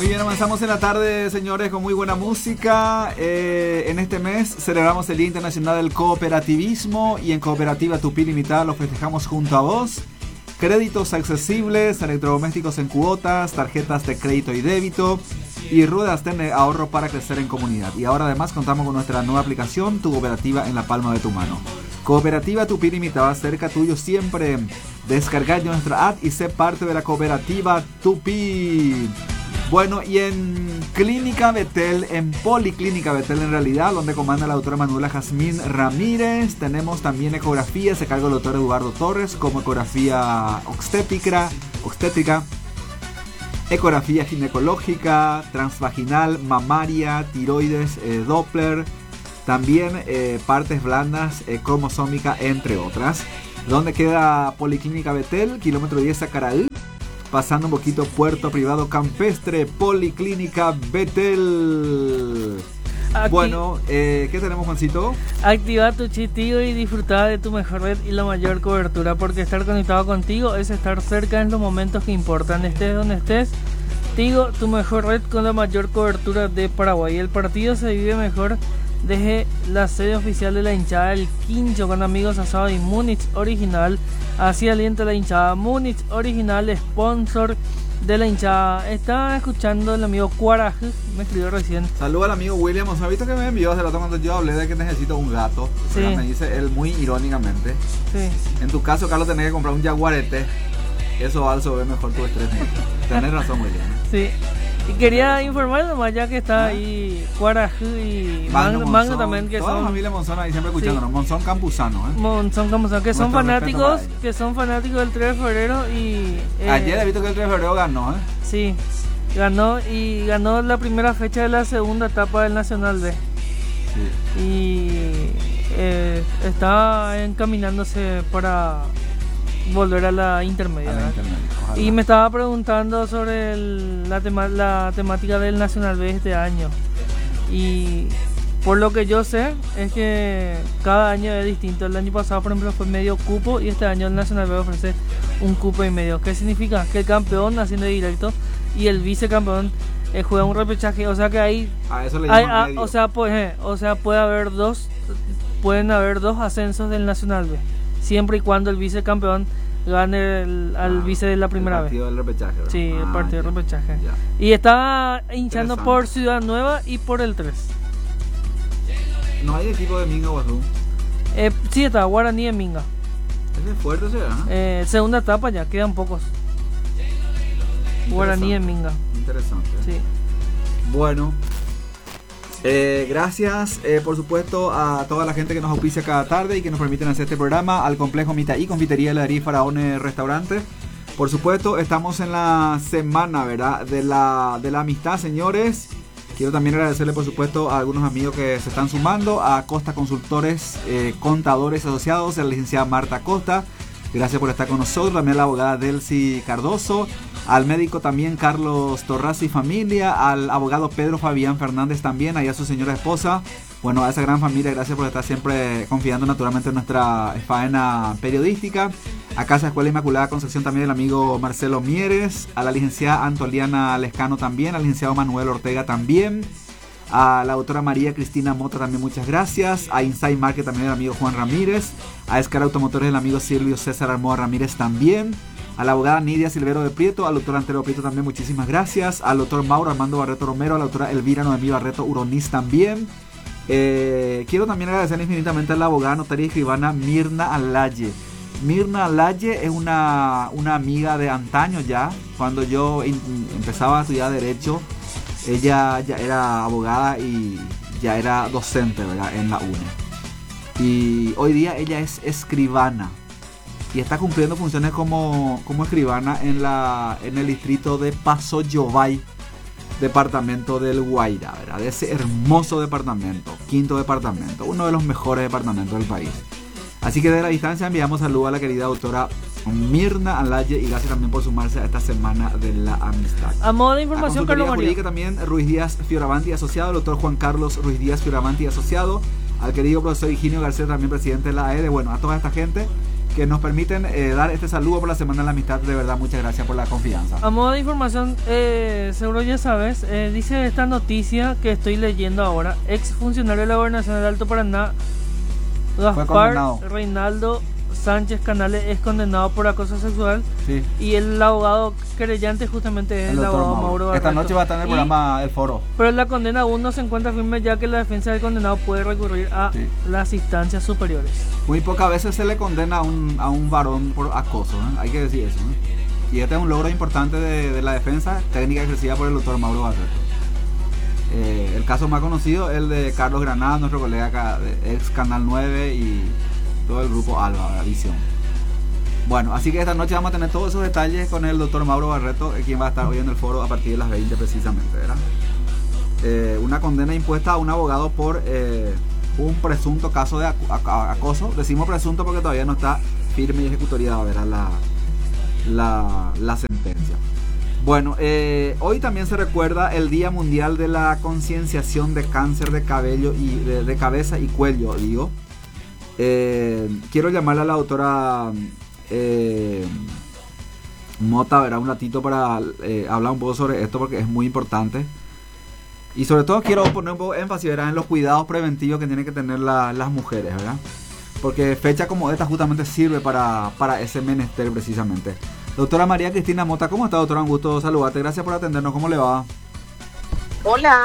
Muy bien, avanzamos en la tarde, señores, con muy buena música. En este mes celebramos el Día Internacional del Cooperativismo y en Cooperativa Tupí Limitada lo festejamos junto a vos. Créditos accesibles, electrodomésticos en cuotas, tarjetas de crédito y débito y ruedas de ahorro para crecer en comunidad. Y ahora además contamos con nuestra nueva aplicación, Tu Cooperativa en la palma de tu mano. Cooperativa Tupí Limitada, cerca tuyo siempre. Descarga nuestra app y sé parte de la Cooperativa Tupí. Bueno, y en Clínica Betel, en Policlínica Betel en realidad, donde comanda la doctora Manuela Jazmín Ramírez, tenemos también ecografías a cargo del doctor Eduardo Torres, como ecografía obstétrica, ecografía ginecológica, transvaginal, mamaria, tiroides, Doppler, también partes blandas, cromosómica, entre otras. ¿Dónde queda Policlínica Betel? Kilómetro 10 Sacaraí. Pasando un poquito Puerto Privado Campestre, Policlínica Betel. Bueno, ¿qué tenemos, Juancito? Activa tu chip Tigo y disfruta de tu mejor red y la mayor cobertura, porque estar conectado contigo es estar cerca en los momentos que importan. Estés donde estés, Tigo, tu mejor red con la mayor cobertura de Paraguay. El partido se vive mejor desde la sede oficial de la hinchada del Quincho, con amigos asado y Múnich Original. Así alienta la hinchada. Múnich Original, sponsor de la hinchada. Estaba escuchando el amigo Cuaraj, me escribió recién. Saludos al amigo William. ¿Has visto que me envió hace rato cuando yo hablé de que necesito un gato? Sí. Me dice él muy irónicamente. Sí. En tu caso, Carlos, tenés que comprar un jaguarete. Eso va a resolver mejor tu estrés. Tenés razón, William. Sí. Y quería informar nomás, ya que está ahí Cuaraj y Magno también, que toda son la familia Monzón ahí siempre escuchándonos. Sí. Monzón Campuzano, Monzón Campuzano, que son fanáticos, del 3 de febrero y ayer he visto que el 3 de febrero ganó, Sí, ganó la primera fecha de la segunda etapa del Nacional B. Sí. Y está encaminándose para volver a la intermedia. Y me estaba preguntando sobre la temática del Nacional B este año. Y por lo que yo sé es que cada año es distinto. El año pasado, por ejemplo, fue medio cupo y este año el Nacional B ofrece un cupo y medio. ¿Qué significa? Que el campeón haciendo directo y el vicecampeón juega un repechaje. O sea que ahí a eso le llaman medio. Pueden haber dos ascensos del Nacional B, siempre y cuando el vicecampeón gane al vice de la primera vez. El partido del repechaje, ¿verdad? Sí, el partido del repechaje. Ya. Y está hinchando por Ciudad Nueva y por el 3. ¿No hay equipo de Minga o Azul? Sí, está Guaraní en Minga. ¿Ese es fuerte, será? Segunda etapa ya, quedan pocos. Guaraní en Minga. Interesante. Sí. Bueno, gracias por supuesto a toda la gente que nos auspicia cada tarde y que nos permiten hacer este programa, al complejo Mitaí, confitería, heladería Faraón Restaurante. Por supuesto, estamos en la semana, ¿verdad?, de la amistad, señores. Quiero también agradecerle, por supuesto, a algunos amigos que se están sumando, a Costa Consultores, Contadores Asociados, a la licenciada Marta Costa. Gracias por estar con nosotros. También a la abogada Delcy Cardoso, al médico también Carlos Torraz y familia, al abogado Pedro Fabián Fernández también, ahí a su señora esposa. Bueno, a esa gran familia, gracias por estar siempre confiando naturalmente en nuestra faena periodística. A Casa Escuela Inmaculada Concepción también el amigo Marcelo Mieres, a la licenciada Antoliana Lescano también, al licenciado Manuel Ortega también, a la doctora María Cristina Mota también, muchas gracias. A Inside Market también el amigo Juan Ramírez, a Escar Automotores el amigo Silvio César Armoa Ramírez también, a la abogada Nidia Silvero de Prieto, al doctor Antero Prieto también, muchísimas gracias. Al doctor Mauro Armando Barreto Romero, a la doctora Elvira Noemí Barreto Uroniz también. Quiero también agradecer infinitamente a la abogada notaria y escribana Mirna Alaye. Mirna Alaye es una amiga de antaño ya. Cuando yo empezaba a estudiar Derecho, ella ya era abogada y ya era docente, ¿verdad?, en la UNE. Y hoy día ella es escribana y está cumpliendo funciones como escribana en el distrito de Paso Yobay, departamento del Guairá, ¿verdad?, de ese hermoso departamento, quinto departamento, uno de los mejores departamentos del país. Así que de la distancia enviamos saludos a la querida doctora Mirna Alaye y gracias también por sumarse a esta semana de la amistad. A modo de información, Carlos María. También Ruiz Díaz Fioravanti Asociado, el doctor Juan Carlos Ruiz Díaz Fioravanti Asociado, al querido profesor Higinio García, también presidente de la AED. Bueno, a toda esta gente que nos permiten dar este saludo por la Semana de la Amistad. De verdad, muchas gracias por la confianza. A modo de información, seguro ya sabes, dice esta noticia que estoy leyendo ahora: ex funcionario de la Gobernación del Alto Paraná, Gaspar Reinaldo Sánchez Canales, es condenado por acoso sexual. Sí. Y el abogado querellante justamente es el abogado Mauro Barreto. Esta noche va a estar en el programa El Foro. Pero la condena aún no se encuentra firme, ya que la defensa del condenado puede recurrir a las instancias superiores. Muy pocas veces se le condena a un varón por acoso, hay que decir eso, Y este es un logro importante de la defensa técnica ejercida por el doctor Mauro Barreto. El caso más conocido es el de Carlos Granada, nuestro colega acá, ex Canal 9 y todo el grupo Alba Visión. Bueno, así que esta noche vamos a tener todos esos detalles con el doctor Mauro Barreto, quien va a estar hoy en el foro a partir de las 20 precisamente, ¿verdad? Una condena impuesta a un abogado por un presunto caso de acoso. Decimos presunto porque todavía no está firme y ejecutoriada, ¿verdad? La sentencia. Bueno, hoy también se recuerda el Día Mundial de la Concienciación de Cáncer de Cabello y de cabeza y cuello, digo. Quiero llamarle a la doctora Mota, ¿verdad? Un ratito para hablar un poco sobre esto, porque es muy importante. Y sobre todo quiero poner un poco de énfasis, ¿verdad?, en los cuidados preventivos que tienen que tener las mujeres, ¿verdad? Porque fecha como esta justamente sirve para ese menester precisamente. Doctora María Cristina Mota, ¿cómo está, doctora? Un gusto saludarte. Gracias por atendernos. ¿Cómo le va? Hola.